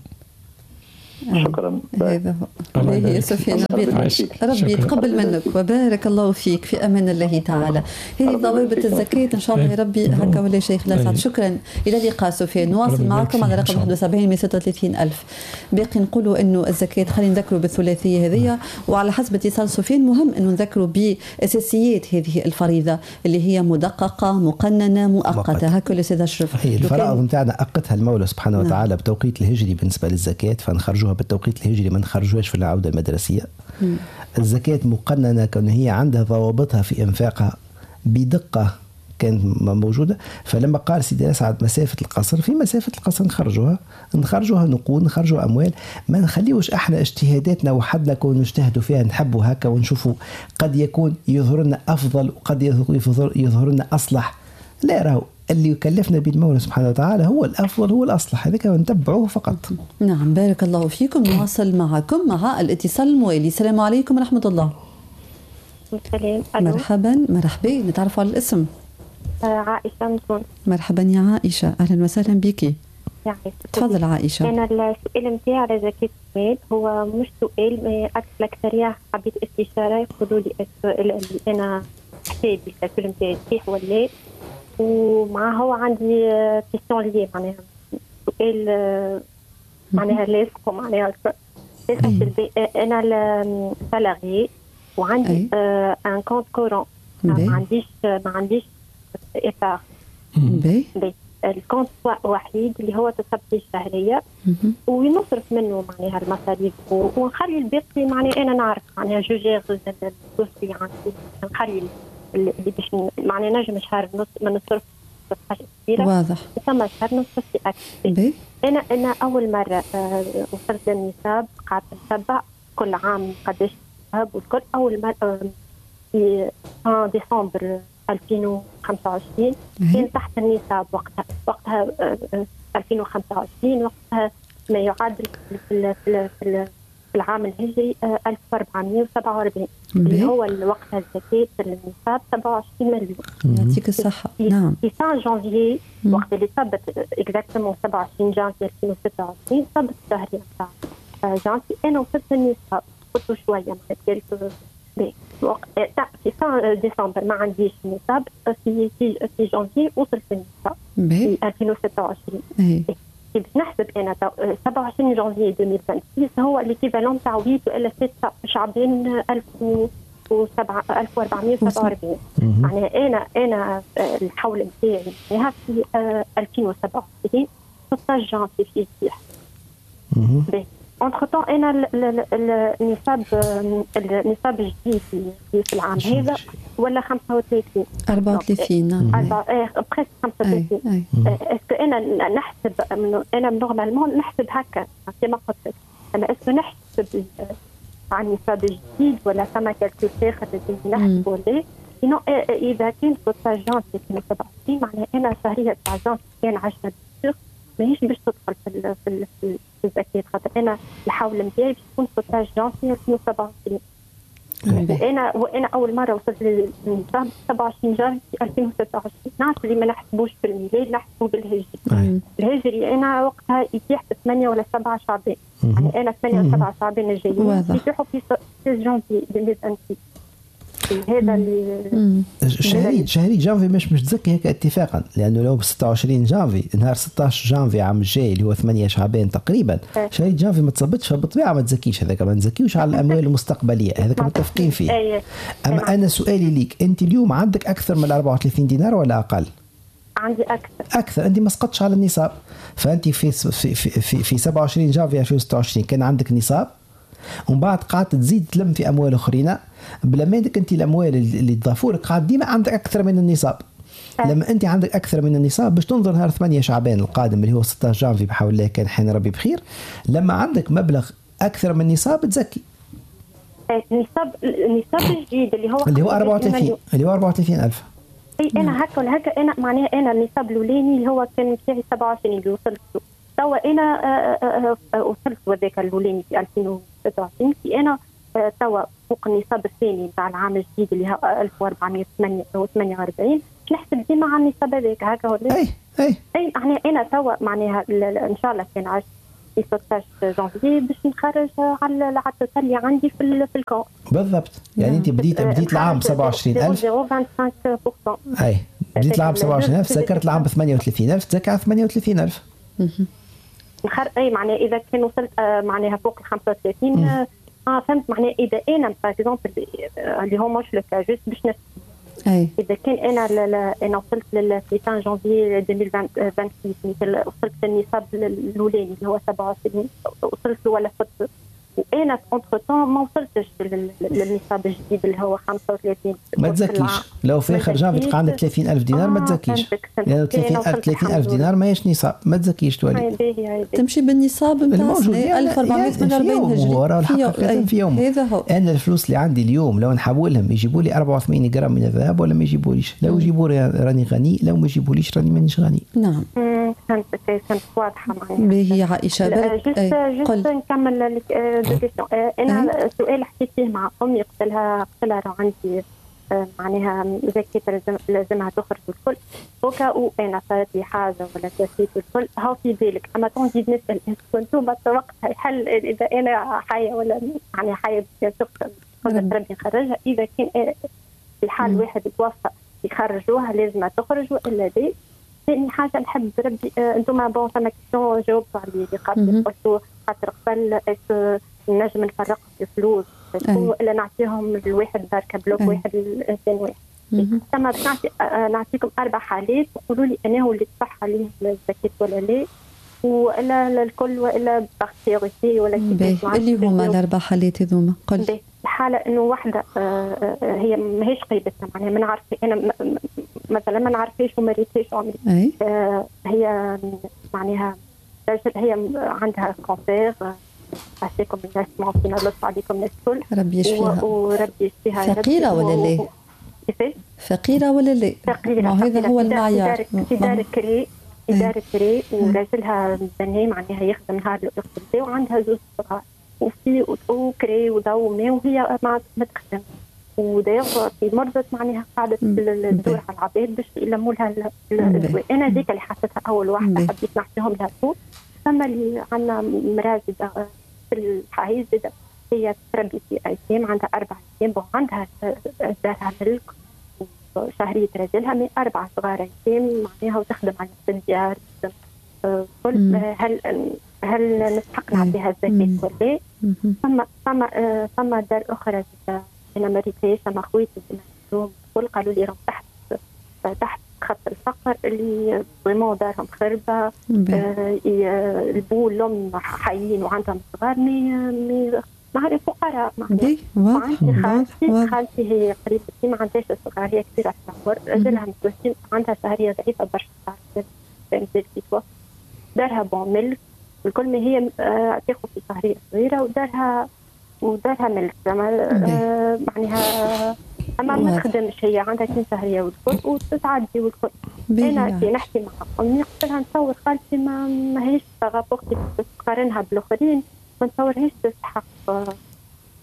Speaker 7: شكرا.
Speaker 1: هذا هو. هي سفيان ربي يتقبل منك وبارك الله فيك في امان الله تعالى. هذه ضوابط الزكاة ان شاء الله يا ربي هكا ولا شيخ الاسعد. شكرا الى اللقاء سفيان. نواصل معكم على رقم 71 من 36,000. باقي نقولوا انه الزكاة خلينا نذكروا بالثلاثيه هذه، وعلى حسب اتصال سفيان مهم انه نذكروا باساسيات هذه الفريضه اللي هي مدققه مقننه مؤقته. هكا الاستاذ اشرف.
Speaker 2: هي الفرائض نتاعنا اقتها المولى سبحانه وتعالى بتوقيت الهجري بالنسبه للزكاة، فنخرجوها بالتوقيت الهجري ما نخرجوهاش في العودة المدرسية. الزكاة مقننة كون هي عندها ضوابطها في إنفاقها بدقة كانت موجودة. فلما قال سيدي أسعد مسافة القصر، في مسافة القصر نخرجوها نقود، نخرجوها أموال، ما نخليوش احنا اجتهاداتنا وحدنا كون نجتهدوا فيها نحبوا هكا ونشوفوا قد يكون يظهر لنا أفضل وقد يظهر لنا أصلح. لا، راهو اللي يكلفنا بالمولى سبحانه وتعالى هو الأفضل هو الأصلح، هذاك نتبعوه فقط.
Speaker 1: نعم بارك الله فيكم. نواصل معكم مع الاتصال الموالي. السلام عليكم ورحمة الله.
Speaker 6: السلام.
Speaker 1: مرحبا نتعرف على الاسم.
Speaker 6: عائشة من تونس.
Speaker 1: مرحبا يا عائشة، أهلا وسهلا بك. تفضل عائشة.
Speaker 6: أنا السؤال نتاعي على زكاة المال هو مش سؤال، الأكثرية حبيت استشارة يقولوا لي أنا حسابي الكالكول نتاعي صحيح ولا، ومع هو عندي كيستيون لي معناها سؤال معناها لاصق معناها أنا سالاري وعندي ان كونت كورون، ما عنديش إيفار. الكونت وحيد اللي هو تصبي الشهرية ونصرف منه معناها المصاريف ونخلي الباقي معناها أنا نعرف معناها جوجير دوسي عندي نخلي اللي باش معناها نجم شهر نص ما نصرف حاجة كثيرة.
Speaker 1: واضح.
Speaker 6: ثم شهر نصرف في أكثر. أنا أول مرة وصلت للنصاب قعدت نتبع كل عام قداش نصاب والكل. أول مرة في ديسمبر 2025 كان تحت النصاب وقتها 2025 وقتها ما يعادل في العام الهجري 1447 اللي هو الوقت الزكاة النصاب 27 مليون.
Speaker 1: يعطيك الصحة. نعم.
Speaker 6: في سان جانفي وقت اللي صبت اكزاكتومون 27 جانفي 2026 صبت الشهرية نتاع جانفي أنا وصلت النصاب قلت شوية مع ذلك في سان ديسمبر ما عنديش نصاب. في جانفي وصلت النصاب في 2026. باش نحسب انا 27 جانفي 2026 هو الايكيفالون تاع 8 ولا 6 شعبان 1447 يعني انا الحول نتاعي في 2027 16 جانفي في صحيح. entre temps انا النصاب الجديد في العام هذا ولا 35
Speaker 1: 34 نعم
Speaker 6: بريسك 35. اسكو انا نحسب انا نورمالمون نحسب هكا كما قلت لك، اما اسكو نحسب عن النصاب الجديد ولا كما كالكول اخر لازم نحسب ولا سينو اذا كان 16 جانفي 2027 معناها انا شهريه تاع جانفي كان 10 بيغ ماهيش باش تدخل في الزكاة خاطر أنا الحول نتاعي باش تكون 16 جانفي 2027. وانا اول مره وصلت للنصاب 27 جانفي 2026. نعرف اللي ما نحسبوش بالميلاد، نحسبوه بالهجري. الهجري انا وقتها يتيح 8 ولا 7 شعبان، يعني انا 8 و 7 شعبان الجايين يتيحوا في 6 جانفي 2026. هذا اللي
Speaker 2: شهرية جانفي مش تزكي هيك اتفاقا، لانه لو ب 26 جانفي نهار 16 جانفي عام الجاي اللي هو 8 شعبان تقريبا، شهرية جانفي ما تصبتش، فبالطبيعه ما تزكيش. هذاك ما نزكيوش على الاموال المستقبليه، هذاك متفقين فيه. اما انا سؤالي ليك، انت اليوم عندك اكثر من 34 دينار ولا اقل؟
Speaker 6: عندي اكثر.
Speaker 2: انت ما سقطش على النصاب، فانت في 27 جانفي 2026 كان عندك نصاب، ومن بعد قاعد تزيد تلم في اموال اخرين، بلا ما عندك انت الاموال اللي تضافوا لك قاعد ديما عندك اكثر من النصاب. لما انت عندك اكثر من النصاب باش تنظر نهار 8 شعبان القادم اللي هو 16 جانفي بحول الله كان حين ربي بخير، لما عندك مبلغ اكثر من النصاب تزكي.
Speaker 6: النصاب الجديد اللي هو
Speaker 2: 34,000.
Speaker 6: اي انا هكا ولا هكا، انا معناها انا النصاب الاولاني اللي هو كان بتاعي 27 اللي وصلت له توا، انا وصلت وذاك الاولاني في 2026. في انا توا فوق النصاب الثاني نتاع العام الجديد اللي هو 1448. نحسب ديما على النصاب هذاك هكا ولا
Speaker 2: اي
Speaker 6: يعني انا توا معناها ان شاء الله كان عشت في 16 جانفي باش نخرج على العدد اللي عندي في الكون
Speaker 2: بالضبط. يعني انت بديت العام 27,000
Speaker 6: 0.25%.
Speaker 2: اي بديت العام 27,000 ذكرت العام ب 38,000 تزكى على 38,000.
Speaker 6: اي معناها اذا كان وصلت معناها فوق ال 35 فهمت معناها. اذا انا باغ اكزومبل اللي هو مش لو كا جوست باش اذا كان انا وصلت ل 30 جانفي 2026 مثل وصلت للنصاب الاولاني اللي هو 27 وصلت له ولا فت، وانا اونتر طون ما وصلتش للنصاب الجديد اللي هو 35
Speaker 2: ما تزكيش. لو في اخر جانفي تلقى عندك 30,000 دينار ما تزكيش، لانه 30,000 دينار ما هيش نصاب، ما تزكيش تولي
Speaker 1: تمشي بالنصاب نتاع 1448 هجري
Speaker 2: في يوم. انا الفلوس اللي عندي اليوم لو نحولهم يجيبوا لي 84 جرام من الذهب ولا ما يجيبوليش، لو يجيبوا لي راني غني، لو ما يجيبوليش راني مانيش غني.
Speaker 1: نعم
Speaker 6: فهمت واضحه معناها.
Speaker 1: باهي عائشه
Speaker 6: جست نكمل انا سؤال حكيت فيه مع امي، قلت لها راه عندي معناها زكاة لازمها تخرج الكل وكا انا صارت لي حاجه ولا كاسيت الكل هاو في بالك. اما تنجي نسال كنتم وقتها يحل اذا انا حيه ولا يعني حيه تخرج ربي يخرجها. اذا كان الحال واحد توفى يخرجوها لازم تخرج والا دي. ثاني حاجه نحب ربي انتم بون فما كيسيون جاوبتوا عليه اللي قبل قلتوا خاطر قبل نجم نفرق في فلوس ولا نعطيهم الواحد بركه بلوك واحد الانسان واحد. ثم نعطيكم 4 حالات وقولوا لي انا هو اللي تصح عليه الزكاه ولا لا، ولا الكل ولا بارتيريتي ولا كيف
Speaker 1: اللي هما ال4 حالات هذوما. قل
Speaker 6: الحاله انه واحده هي ماهيش قريبتنا معناها ما نعرف انا مثلا ما نعرفهاش وما ريتهاش عمري. هي معناها هي عندها كونسير عساكم الناس معطينا لطف عليكم الناس الكل
Speaker 1: ربي يشفيها
Speaker 6: وربي يشفيها.
Speaker 1: فقيرة ولا لا؟
Speaker 6: كيفاش؟
Speaker 1: فقيرة ولا لا؟
Speaker 6: فقيرة.
Speaker 1: هذا هو المعيار.
Speaker 6: في دار كري وراجلها بني معناها يخدم نهار الاخت وعندها 2 صغار وفي وكري وضو ماء وهي ما تخدم وداير في مرضت معناها قاعدة تدور على العباد باش يلموا لها الدواء. انا ذيك اللي حسيتها اول واحدة حبيت نعطيهم لها فوق. ثم اللي عندنا مراجدة في الحي زادة هي تربي في أيتام عندها 4 أيتام عندها دارها ملك وشهرية راجلها من 4 صغار أيتام معناها وتخدم على الديار. هل نستحق نعطيها الزكاة ولا؟ ثم دار أخرى أنا ما ريتهاش أما خويتي كل قالوا لي راهم تحت خط الفقر اللي فريمون دارهم خربة. البو الأم حيين وعندهم صغار مي نعرف فقراء معناها. خالتي هي قريبتي ما عندهاش صغار هي كبيرة في العمر رجلها متوسط عندها شهرية ضعيفة برشا تعرف دارها بون ملك الكل ما هي تاخذ في شهرية صغيرة ودارها ملك معناها أما ما تخدمش هي عندها 2 شهرية والكل وتتعدي والكل. أنا كي نحكي مع أمي قلت لها نتصور خالتي ما هيش بارابور تقارنها بالآخرين ما نتصورهاش تستحق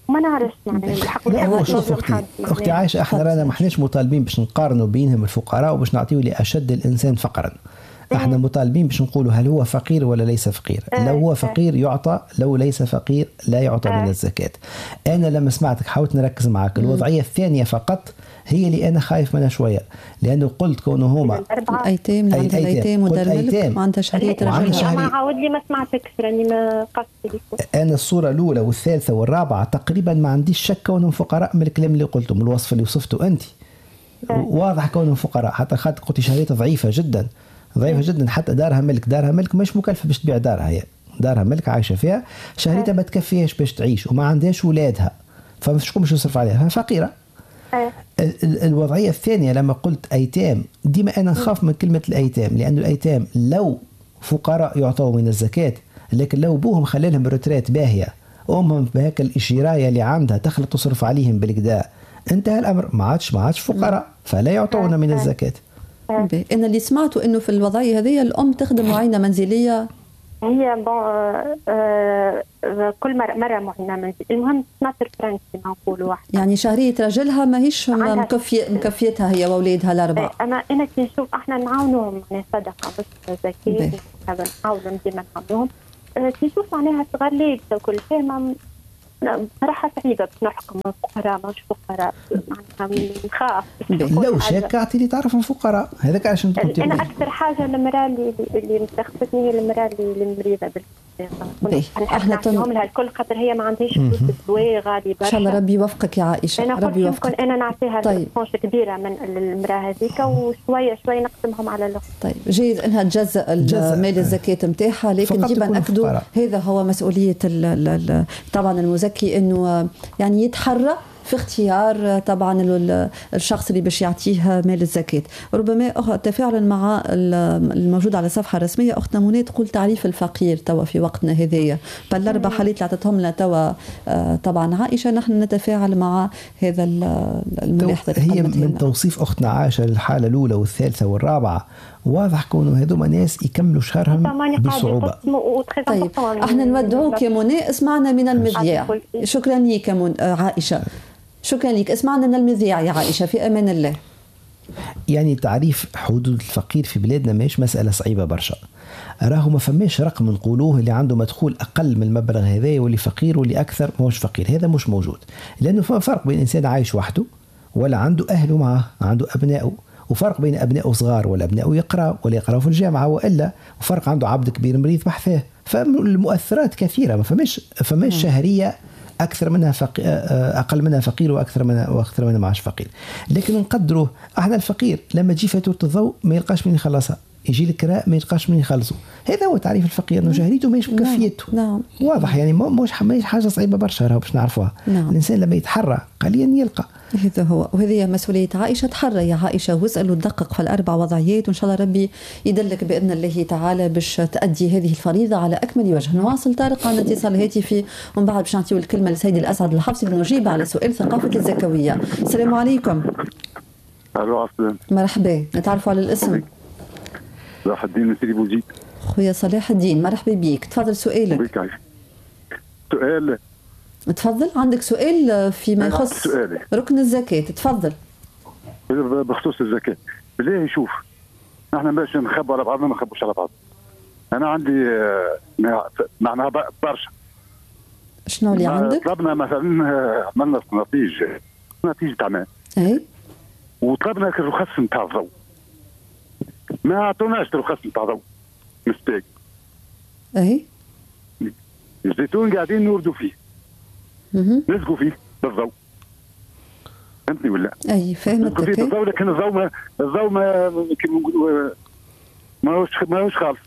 Speaker 6: ما نعرفش معناها الحق.
Speaker 2: لا شوف اختي عايشه، احنا رانا ما احناش مطالبين باش نقارنوا بينهم الفقراء وباش نعطيو لاشد الانسان فقرا. احنا مطالبين باش نقولوا هل هو فقير ولا ليس فقير. لو هو فقير يعطى، لو ليس فقير لا يعطى من الزكاة. انا لما سمعتك حاولت نركز معك. الوضعيه الثانيه فقط هي اللي انا خايف منها شويه، لانه قلت كونه هما
Speaker 1: ايتام عندها الايتام ودار ملك وعندها شهريه رجل.
Speaker 6: ما عاود لي ما سمعتكش راني ما قصدي.
Speaker 2: انا الصوره الاولى والثالثه والرابعه تقريبا ما عنديش شك كونهم فقراء من الكلام اللي قلته، من الوصف اللي وصفته انت واضح كونهم فقراء. حتى خاطر قلت شهريتها ضعيفه جدا حتى دارها ملك مش مكلفه باش تبيع دارها، هي دارها ملك عايشه فيها، شهريتها ما تكفيهاش باش تعيش وما عندهاش اولادها، فشكون باش يصرف عليها؟ فقيره. الوضعيه الثانيه لما قلت ايتام، ديما انا نخاف من كلمه الايتام، لأن الايتام لو فقراء يعطوا من الزكاه، لكن لو بوهم خلى لهم روتريت باهيه، امهم بهاك الاشرايه اللي عندها تخلط تصرف عليهم بالكدا، انتهى الامر، ما عادش فقراء فلا يعطون من الزكاه.
Speaker 1: أنا اللي سمعته إنه في الوضعية هذه الأم تخدم معينة منزلية.
Speaker 6: هي كل مرة معينة منزلية، المهم 12 فرنك كما نقولوا واحد.
Speaker 1: يعني شهرية رجلها ماهيش مكفيتها هي وأولادها الأربعة.
Speaker 6: أنا كي نشوف إحنا نعاونوهم يعني صدقة بس زكاة، نحاولوا ديما نعاونوهم. كي نشوف معناها تغليب وكل شيء صراحة صعيبة باش نحكم فقراء مش فقراء، معناها نخاف.
Speaker 2: لو شاك اعطيني تعرف من فقراء، هذاك علاش انت قلت.
Speaker 6: انا اكثر حاجه المراه اللي مستخفتني هي المراه اللي مريضه بالسرطان. احنا نعطيهم لها الكل خاطر هي ما عندهاش فلوس الدواء غالي برشا.
Speaker 1: ان شاء الله ربي يوفقك يا عائشه.
Speaker 6: ربي يوفقك. انا نعطيها فونش كبيره من المراه هذيك وشويه نقسمهم على الاخر.
Speaker 1: طيب جيد انها تجزأ مال الزكاه نتاعها، لكن ديما ناكدوا هذا هو مسؤوليه طبعا المزكي انه يعني يتحرى في اختيار طبعا الشخص اللي باش يعطيه مال الزكاة. ربما تفاعلا مع الموجود على الصفحة الرسمية أختنا منى تقول تعريف الفقير توا في وقتنا هذايا، بالأربع حالات اللي عطتهم لنا توا طبعا عائشة نحن نتفاعل مع هذا الملاحظة.
Speaker 2: هي من توصيف أختنا عائشة الحالة الأولى والثالثة والرابعة واضح كونه هذوما ناس يكملوا شهرهم بصعوبة.
Speaker 1: طيب احنا نودعوك يا منى، اسمعنا من المذياع. شكرا لك يا عائشة، شكرا لك. اسمعنا من المذياع يا عائشة في أمان الله.
Speaker 2: يعني تعريف حدود الفقير في بلادنا ماهيش مسألة صعيبة برشا، راهو ما فماش رقم نقولوه اللي عنده مدخول أقل من المبلغ هذا واللي فقير واللي أكثر ماهوش فقير، هذا مش موجود، لأنه فرق بين إنسان عايش وحده ولا عنده أهله معه، عنده أبنائه، وفرق بين أبنائه صغار ولا أبنائه يقرأ ولا يقرأوا في الجامعة، وإلا وفرق عنده عبد كبير مريض بحثاه. فالمؤثرات كثيرة، ما فماش شهرية أكثر منها أقل منها فقير وأكثر منها معاش فقير. لكن نقدره احنا الفقير لما تجي فاتورة الضوء ما يلقاش من يخلصها، يجي الكراء ما يلقاش من يخلصه، هذا هو تعريف الفقير، انه شهريته ماهيش مكفيته.
Speaker 1: نعم.
Speaker 2: واضح يعني مش حاجة صعيبة برشا راهو باش نعرفوها.
Speaker 1: نعم.
Speaker 2: الإنسان لما يتحرى قليلا يلقى.
Speaker 1: هذا هو، وهذه مسؤولية عائشة. تحرى يا عائشة واسأل ودقق في الأربع وضعيات، وإن شاء الله ربي يدلك بإذن الله تعالى باش تأدي هذه الفريضة على أكمل وجه. نواصل طارق عن اتصال هاتفي ومن بعد باش نعطيو الكلمة لسيدي الأسعد الحفصي بنجيب على سؤال ثقافة الزكوية. السلام عليكم. مرحبا، نتعرفوا على الاسم.
Speaker 8: صلاح الدين من سيدي بوزيد.
Speaker 1: خويا صلاح الدين مرحبا بيك، تفضل سؤالك.
Speaker 8: سؤال.
Speaker 1: تفضل، عندك سؤال فيما يخص ركن الزكاة، تفضل.
Speaker 8: بخصوص الزكاة، بالله شوف احنا باش نخبوا على بعضنا ما نخبوش على بعض. انا عندي معناها برشا.
Speaker 1: شنو اللي عندك؟
Speaker 8: طلبنا مثلا عملنا نتيجة تاع ماء.
Speaker 1: اي.
Speaker 8: وطلبنا الرخص نتاع الضوء. ما اعطوناش الرخص نتاع الضوء. مستاك.
Speaker 1: اي.
Speaker 8: الزيتون قاعدين نوردوا فيه. نلزقوا فيه بالضوء. فهمتني ولا؟
Speaker 1: اي فهمتك.
Speaker 8: فيه بالضوء، لكن الضوء ما كيما نقولوا ماهوش خالص.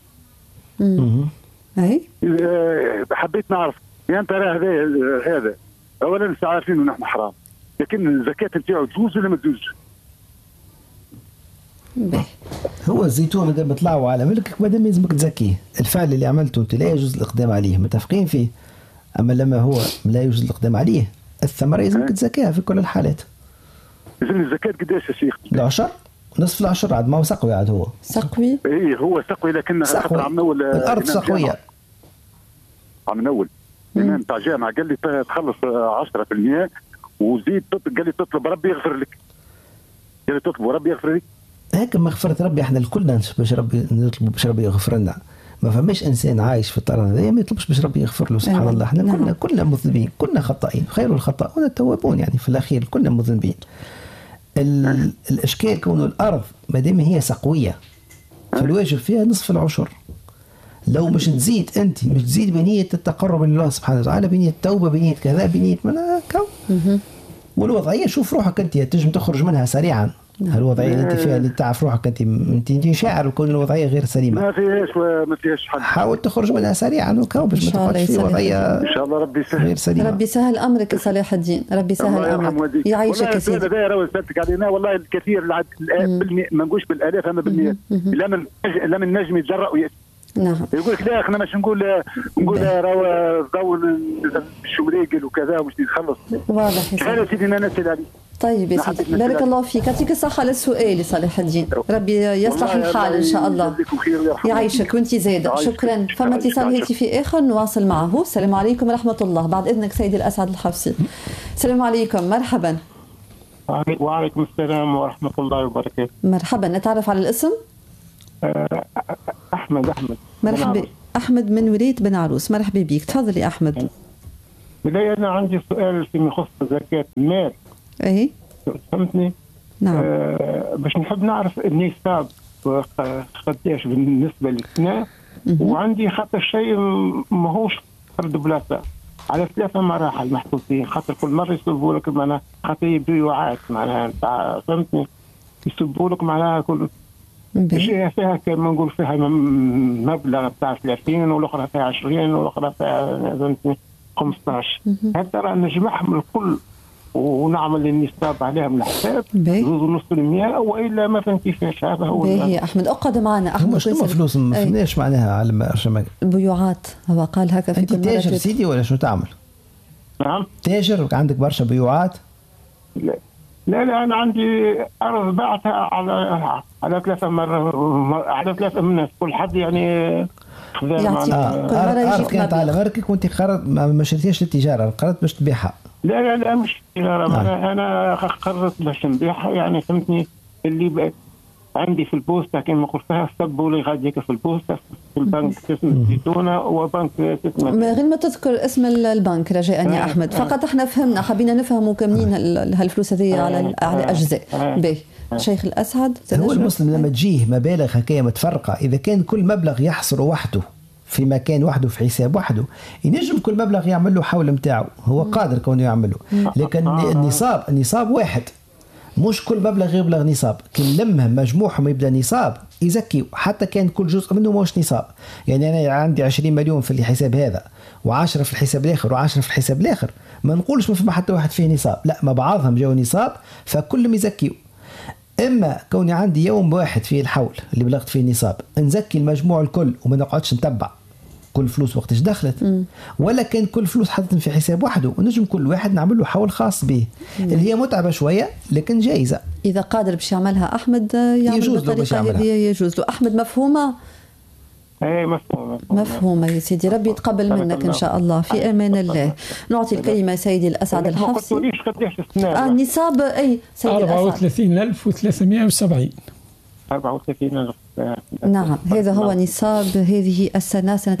Speaker 1: اي.
Speaker 8: حبيت نعرف يعني ترى هذا اولا عارفين انه نحن حرام، لكن الزكاة نتاعو تجوز ولا ما تجوزش؟
Speaker 2: هو الزيتون مادام طلعوا على ملكك مادام يلزمك تزكيه، الفعل اللي عملته انت لا يجوز الاقدام عليه، متفقين فيه. اما لما هو لا يجوز الاقدام عليه الثمره يلزمك تزكيها في كل الحالات.
Speaker 8: لازم الزكاة قداش يا شيخ؟
Speaker 2: العشر، نصف العشر، عاد ما هو سقوي، عاد هو
Speaker 1: سقوي.
Speaker 8: اي هو سقوي، لكن
Speaker 2: سقوي. الارض سقويه
Speaker 8: عم نول. إمام تاع جامعة قال لي تخلص 10% وزيد قال لي تطلب ربي يغفر لك. قال لي تطلب ربي يغفر لك.
Speaker 2: هيك مغفرة ربي احنا الكلنا باش ربي نطلب باش ربي يغفر لنا. ما فماش انسان عايش في الطريق هذا ما يطلبش باش ربي يغفر له. سبحان الله احنا كلنا مذنبين، كلنا خطائين، خير الخطاؤون التوابون. يعني في الاخير كلنا مذنبين. الاشكال كونه الارض ما دام هي سقويه فالواجب فيها نصف العشر. لو مش تزيد انت مش تزيد بنيه التقرب لله سبحانه وتعالى، بنيه التوبه، بنيه كذا، بنيه منها والوضعيه شوف روحك انت تنجم تخرج منها سريعا. الوضعيه اللي انت فيها اللي تعرف روحك انت شاعر وكون الوضعيه غير سليمه
Speaker 8: ما فيهاش حل.
Speaker 2: حاول تخرج منها سريعا وكاو باش ما تقعدش في وضعيه
Speaker 8: ان شاء الله ربي يسهل.
Speaker 2: غير سليمه.
Speaker 1: ربي سهل امرك صلاح الدين، ربي سهل امرك يعيشك سيدي.
Speaker 8: هذا راهو سالتك علينا والله الكثير ما نقولش بالالاف اما بالمئات لم نجم يتجرأ ويأتي.
Speaker 1: نعم
Speaker 8: يقول لك لا احنا مش نقول راهو الضوء الشمريقل وكذا ومش يخلص.
Speaker 1: واضح يا سيدي.
Speaker 8: هذا سيدي انا نسال عليه.
Speaker 1: طيب يا سيدي بارك الله فيك، يعطيك الصحة للسؤال صالح الدين، ربي يصلح الحال إن شاء الله يعيشك وانت زايدة. شكرا. فما اتصال هاتفي آخر نواصل معه. السلام عليكم ورحمة الله. بعد إذنك سيدي الأسعد الحفصي. السلام عليكم. مرحبا.
Speaker 9: وعليكم السلام ورحمة الله وبركاته.
Speaker 1: مرحبا. نتعرف على الاسم؟
Speaker 9: أحمد.
Speaker 1: مرحبا أحمد من ولاية بن عروس. مرحبا بك. تفضل يا أحمد.
Speaker 9: بداية أنا عندي سؤال فيما يخص زكاة المال.
Speaker 1: ايه
Speaker 9: فهمتني؟
Speaker 1: نعم.
Speaker 9: باش نحب نعرف النصاب قداش بالنسبة للسنة، وعندي خاطر شيء ماهوش فرد بلاصة على 3 مراحل محطوطين، خاطر كل مرة يسلبوا لك معناها خاطر بيوعات معناها فهمتني؟ يسلبوا لك معناها كل شيء فيها كما نقول فيها مبلغ بتاع 30 والاخرى فيها 20 والاخرى فيها فهمتني 15. هل ترى نجمعهم الكل ونعمل النصاب عليها من الحساب 2.5% والا ما فهمت كيفاش؟ هذا هو.
Speaker 1: باهي احمد اقعد معنا. احمد
Speaker 2: مش فلوس ما فهمناش معناها على ما
Speaker 1: بيوعات هو قال هكا في كل
Speaker 2: مرة. تاجر سيدي ولا شنو تعمل؟
Speaker 9: نعم
Speaker 2: تاجر عندك برشا بيوعات؟
Speaker 9: لا انا عندي ارض بعتها على 3 مرات على 3 من كل حد يعني
Speaker 1: كل مرة يجيك
Speaker 2: كانت على مركك وانت قررت ما شريتيش للتجاره، قررت باش تبيعها.
Speaker 9: لا مش تجاره. انا قررت باش نبيعها يعني فهمتني. اللي بقت عندي في البوسطه كما قلت فيها صبوا لي غاديك في البوسطه في البنك اسم زيتونه وبنك
Speaker 1: ما غير ما تذكر اسم البنك رجاء يا احمد. فقط احنا فهمنا حبينا نفهموا كاملين هالفلوس هذه على اجزاء. باهي شيخ الاسعد.
Speaker 2: هو المسلم لما تجيه مبالغ هكايا متفرقه، اذا كان كل مبلغ يحصر وحده في مكان وحده في حساب وحده ينجم كل مبلغ يعمل له حول نتاعو، هو قادر كونه يعمله. لكن النصاب واحد، مش كل مبلغ يبلغ نصاب. كل لمهم مجموعهم يبدا نصاب يزكي، حتى كان كل جزء منه مش نصاب. يعني انا عندي 20 مليون في الحساب هذا و10 في الحساب الاخر و10 في الحساب الاخر، ما نقولش ما فما حتى واحد فيه نصاب، لا ما بعضهم جاوا نصاب فكلهم يزكيوا. اما كوني عندي يوم واحد فيه الحول اللي بلغت فيه النصاب نزكي المجموع الكل وما نقعدش نتبع كل فلوس وقتاش دخلت، ولا كان كل فلوس حطت في حساب وحده ونجم كل واحد نعمل له حول خاص به اللي هي متعبه شويه لكن جايزه.
Speaker 1: اذا قادر باش يعملها احمد يعمل بالطريقه هذه يجوز له. احمد مفهومه؟
Speaker 9: اي
Speaker 1: مفهومه يا سيدي. ربي يتقبل منك ان شاء الله. في امان الله. نعطي الكلمه سيدي الاسعد الحفصي. النصاب اي سيدي
Speaker 3: 34370.
Speaker 9: 34,000.
Speaker 1: نعم هذا هو نصاب هذه السنة، سنة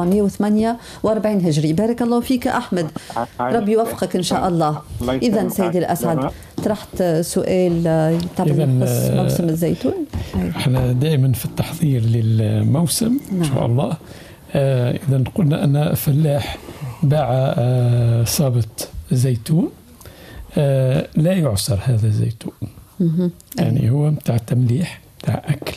Speaker 1: 1448 هجري. بارك الله فيك أحمد، ربي يوفقك إن شاء الله. إذا سيدي الأسعد طرحت سؤال يخص موسم الزيتون.
Speaker 3: احنا دائما في التحضير للموسم إن شاء الله. إذا قلنا أن فلاح باع صابة زيتون لا يعصر هذا الزيتون، يعني هو متاع تمليح متاع أكل،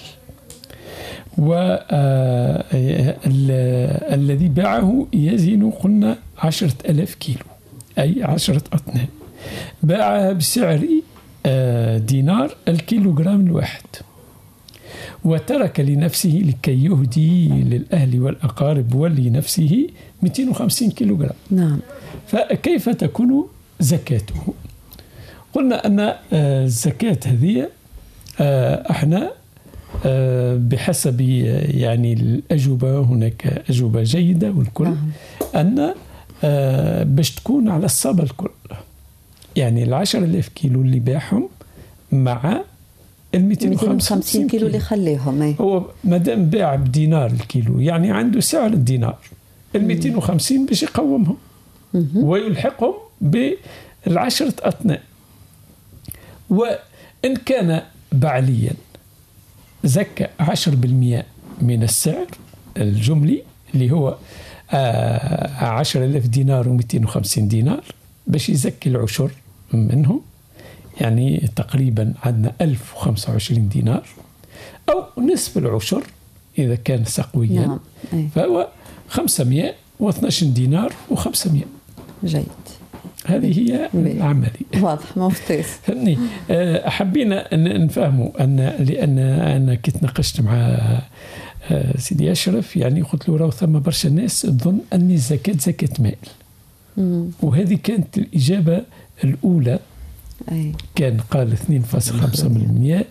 Speaker 3: والذي باعه يزن قلنا 10,000 كيلو أي 10 أطنان، باعها بسعر دينار الكيلوغرام الواحد، وترك لنفسه لكي يهدي للأهل والأقارب ولنفسه 250 كيلوغرام.
Speaker 1: نعم.
Speaker 3: فكيف تكون زكاته؟ قلنا أن الزكاة هذه احنا بحسب يعني الأجوبة، هناك أجوبة جيدة والكل أن باش تكون على الصابة الكل، يعني 10,000 كيلو اللي باعهم مع 250
Speaker 1: كيلو اللي خليهم.
Speaker 3: هو مادام باع بدينار الكيلو يعني عنده سعر الدينار، 250 باش يقومهم ويلحقهم ب10 أطنان. وإن كان بعليا زكى 10% من السعر الجملي اللي هو 10,000 دينار و250 دينار باش يزكي العشر منهم، يعني تقريبا عندنا 1025 دينار، أو نصف العشر إذا كان سقويا. نعم. فهو 512 دينار و500.
Speaker 1: جيد.
Speaker 3: هذه هي العملية.
Speaker 1: واضح ممتاز.
Speaker 3: حبينا أن نفهموا لأن أنا كنت ناقشت مع سيدي أشرف، يعني قلت له راهو ثم برشا ناس تظن أن الزكاة زكاة مال. وهذه كانت الإجابة الأولى. كان قال 2.5%،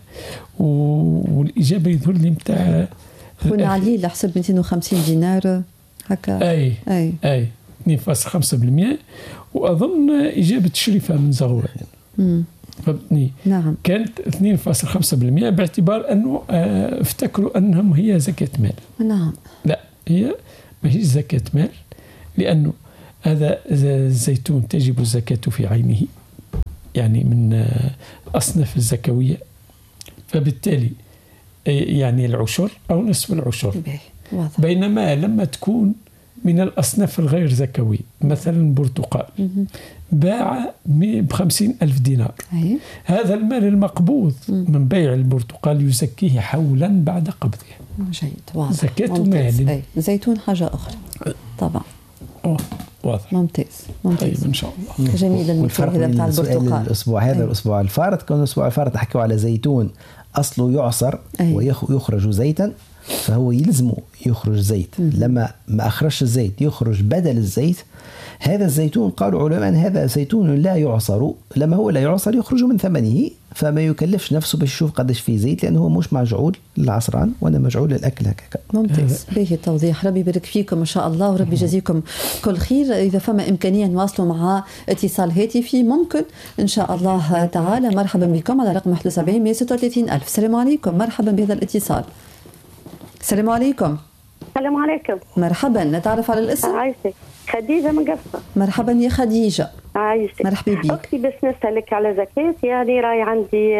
Speaker 3: والإجابة يظهر لي متاع
Speaker 1: خونا علي اللي حسب 250 دينار هكا.
Speaker 3: أي 2.5%. وأظن إجابة شريفة من زغوان. فهمتني؟
Speaker 1: نعم.
Speaker 3: كانت 2.5% باعتبار أنه افتكروا أنهم هي زكاة مال.
Speaker 1: نعم.
Speaker 3: لا، هي ما هي زكاة مال، لأنه هذا الزيتون تجب الزكاة في عينه، يعني من الأصناف الزكوية، فبالتالي يعني العشر أو نصف العشر. بينما لما تكون من الأصناف الغير زكوية، مثلا البرتقال باع ب50,000 دينار، هذا المال المقبوض من بيع البرتقال يزكيه حولا بعد قبضه.
Speaker 1: جيد. واضح.
Speaker 3: زكاة مال.
Speaker 1: زيتون حاجة أخرى طبعا.
Speaker 3: واضح.
Speaker 1: ممتاز.
Speaker 3: طيب إن شاء الله.
Speaker 1: جميل.
Speaker 2: والفرق بين الأسبوع الأسبوع هذا والأسبوع الفارط، كان الأسبوع الفارط حكوا على زيتون أصله يعصر ويخرج زيتا، فهو يلزمه يخرج زيت. لما ما أخرجش الزيت يخرج بدل الزيت. هذا الزيتون قالوا علماء هذا زيتون لا يعصر، لما هو لا يعصر يخرج من ثمنه، فما يكلفش نفسه باش يشوف قداش فيه زيت، لأنه هو مش مجعول للعصران وأنا مجعول للأكل هكذا.
Speaker 1: ممتاز. به التوضيح. ربي يبارك فيكم إن شاء الله، وربي يجزيكم كل خير. إذا فما إمكانية نواصلوا مع اتصال هاتفي ممكن إن شاء الله تعالى. مرحبا بكم على رقم 71 136 ألف. السلام عليكم، مرحبا بهذا الاتصال. السلام عليكم.
Speaker 10: السلام عليكم.
Speaker 1: مرحبا، نتعرف على الاسم؟
Speaker 10: عايشة. خديجة من قصة.
Speaker 1: مرحبا يا خديجة.
Speaker 10: عايشة.
Speaker 1: مرحبا بك.
Speaker 10: أختي بس نسألك على زكاة، يعني راي عندي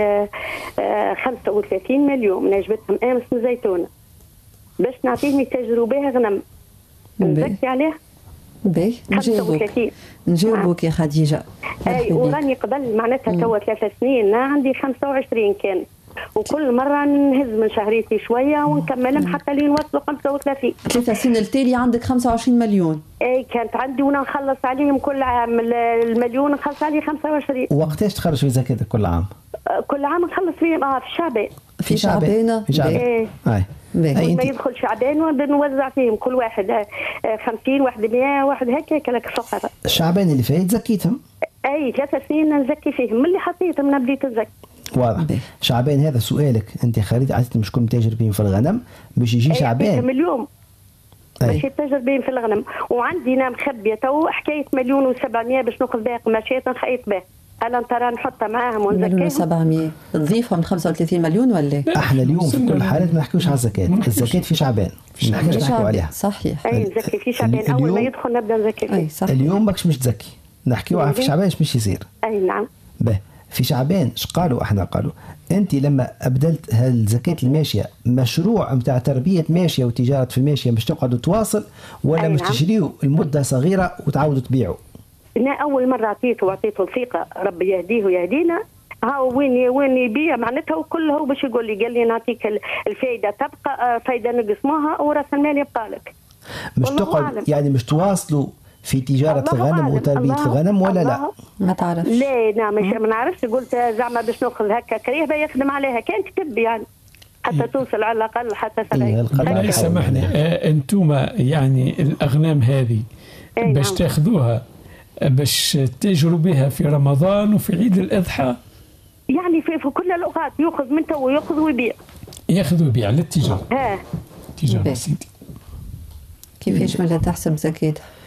Speaker 10: 35 مليون نجبتهم أمس من زيتونة، باش نعطيهم يتاجروا بها غنم، نزكي عليها؟
Speaker 1: باهي نجاوبك يا خديجة.
Speaker 10: أي وراني قبل معناتها توا 3 سنين عندي 25 كان، وكل مرة نهز من شهريتي شوية ونكملهم حتى لين وصلوا 35.
Speaker 1: 3 سنين التالي عندك 25 مليون.
Speaker 10: اي كانت عندي وانا نخلص عليهم كل عام المليون، نخلص عليه 25.
Speaker 2: وقتاش تخرج في زكاتك كل عام؟
Speaker 10: كل عام نخلص فيهم في شعبان.
Speaker 1: في شعبان.
Speaker 10: ايه. ما يدخل شعبان ونوزع فيهم كل واحد 50 واحد 100 واحد هيك لك فقط.
Speaker 2: الشعبان اللي فات زكيتهم؟
Speaker 10: اي 3 سنين نزكي فيهم، من اللي حطيتهم انا بديت نزكي.
Speaker 2: واضح. شعبان هذا سؤالك انت خريج عادة مش كل تاجر بهم في الغنم باش يجي شعبان
Speaker 10: اليوم باش يتاجر بهم في الغنم، وعندي انا مخبيه تو حكايه 1,700,000 باش ناخذ بها قماشات نخيط بها. هل ترى نحطها معاهم ونزكيهم؟
Speaker 1: 1,700,000 تضيفهم 35 مليون ولا؟
Speaker 2: احنا اليوم في كل الحالات ما نحكيوش على الزكاة، الزكاة في شعبان ما نحكيوش نحكيو عليها.
Speaker 1: صحيح.
Speaker 10: اي نزكي في شعبان، اول ما يدخل نبدا نزكي فيه.
Speaker 2: اليوم ماكش مش تزكي، نحكيو في شعبان مش يصير.
Speaker 10: اي نعم.
Speaker 2: في شعبان ايش قالوا؟ احنا قالوا انت لما ابدلت هالزكاة الماشية مشروع متاع تربية ماشية وتجارة في الماشية مش تقعدوا تواصل ولا مش تشريوا المدة صغيرة وتعاودوا تبيعوا؟
Speaker 10: انا اول مرة عطيته الثقة، ربي يهديه ويهدينا. وين يبيع معناتها وكله هو باش يقول لي، قال لي نعطيك الفايدة تبقى، فايدة نقسموها وراس المال يبقى لك.
Speaker 2: مش تقعد يعني مش تواصلوا في تجارة الغنم وتربية الغنم ولا لا؟
Speaker 1: ما تعرف؟
Speaker 10: لا لا ما نعرفش. قلت زعما باش ناخذ هكا كريهبة يخدم عليها، كان كتب يعني حتى توصل على الأقل حتى 70.
Speaker 3: سامحني أنتم يعني الأغنام هذه باش تاخذوها باش تجروا بها في رمضان وفي عيد الأضحى؟
Speaker 10: يعني في كل الأوقات يأخذ من تو ويأخذ ويبيع.
Speaker 3: يأخذ ويبيع للتجارة. تجارة سيدي.
Speaker 1: كيفاش ولا تحسب زكاتها؟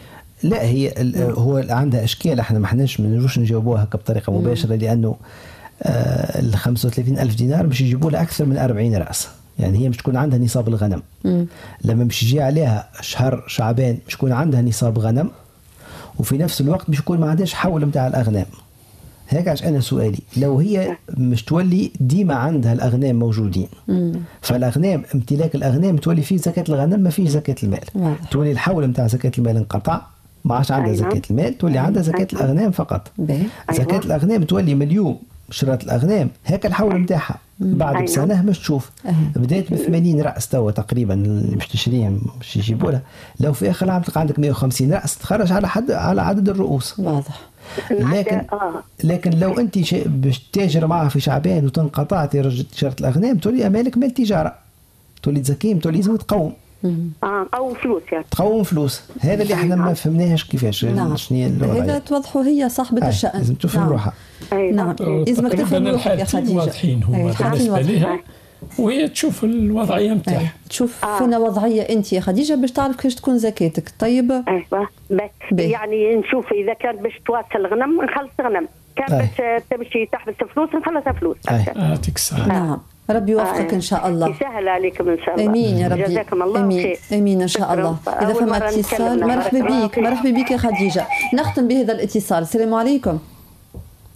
Speaker 2: لا هي هو عندها اشكال، احنا ما احناش ما نجوش نجاوبوها هكا بطريقه مباشره، لانه ال 35,000 دينار باش يجيبوا لها اكثر من 40 راس، يعني هي مش تكون عندها نصاب الغنم. لما باش يجي عليها شهر شعبان مش يكون عندها نصاب غنم، وفي نفس الوقت مش يكون ما عندهاش حول نتاع الاغنام. هيك عشان انا سؤالي، لو هي مش تولي ديما عندها الاغنام موجودين، فالاغنام امتلاك الاغنام تولي فيه زكاه الغنم ما فيه زكاه المال، تولي الحول نتاع زكاه المال انقطع، ما عادش عندها زكاه المال، تولي عندها زكاه الاغنام فقط. زكاه الاغنام تولي من اليوم شرات الاغنام هيك الحول نتاعها، بعد بسنه مش تشوف بدات ب 80 راس توا تقريبا اللي باش تشريهم باش يجيبوا لها، لو في اخر العام تلقى عندك 150 راس تخرج على عدد الرؤوس.
Speaker 1: واضح.
Speaker 2: لكن لو انت باش تاجر معها في شعبان وتنقطع تجاره الاغنام تولي امالك مال تجاره، تولي تزكيهم، تولي لازم تقوم
Speaker 10: او فلوس يعني
Speaker 2: تقوم فلوس. هذا اللي احنا ما فهمناهاش كيفاش.
Speaker 1: نعم.
Speaker 2: هذا
Speaker 1: توضحوا هي صاحبه الشأن،
Speaker 2: لازم تفهم روحها.
Speaker 1: نعم لازمك تفهم روحك يا خديجه.
Speaker 3: واضحين هما بالنسبه لها، وهي تشوف الوضعيه نتاعها.
Speaker 1: تشوف فينا وضعيه انت يا خديجه باش تعرف كيفاش تكون زكاتك. طيب
Speaker 10: ايوه يعني نشوف اذا كانت باش تواصل غنم نخلص غنم، كان باش تمشي تحبس فلوس نخلص فلوس.
Speaker 3: يعطيك الصحه.
Speaker 1: نعم ربي يوفقك ان شاء الله.
Speaker 10: يسهل عليكم ان شاء الله.
Speaker 1: امين يا ربي.
Speaker 10: جزاكم الله خير.
Speaker 1: امين ان شاء الله. اذا فما اتصال مرحبا بك يا خديجه. نختم بهذا الاتصال. السلام عليكم.